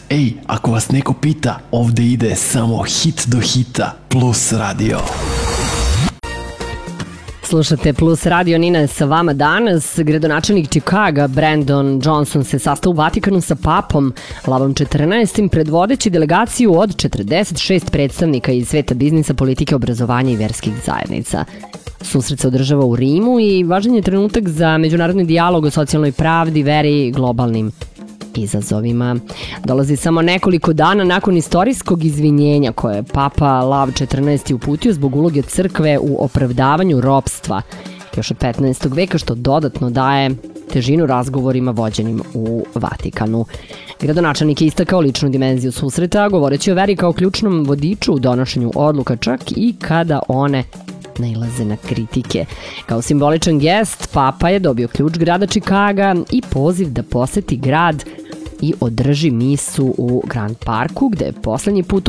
Ej, ako vas neko pita, ovde ide samo hit do hita plus radio. Slušate Plus radio, Nina je sa vama danas. Gradonačelnik Čikaga Brandon Johnson se sastao u Vatikanu sa papom Lavom XIV, predvodeći delegaciju od 46 predstavnika iz sveta biznisa, politike, obrazovanja i verskih zajednica. Susret se održava u Rimu i važan je trenutak za međunarodni dijalog o socijalnoj pravdi, veri i globalnim izazovima. Dolazi samo nekoliko dana nakon istorijskog izvinjenja koje je Papa Lav XIV uputio zbog uloge crkve u opravdavanju ropstva još od 15. veka, što dodatno daje težinu razgovorima vođenim u Vatikanu. Gradonačelnik je istakao ličnu dimenziju susreta, govoreći o veri kao ključnom vodiču u donošenju odluka, čak i kada one nailaze na kritike. Kao simboličan gest, Papa je dobio ključ grada Čikaga i poziv da poseti grad i održi misu u Grand Parku, gde je poslednji put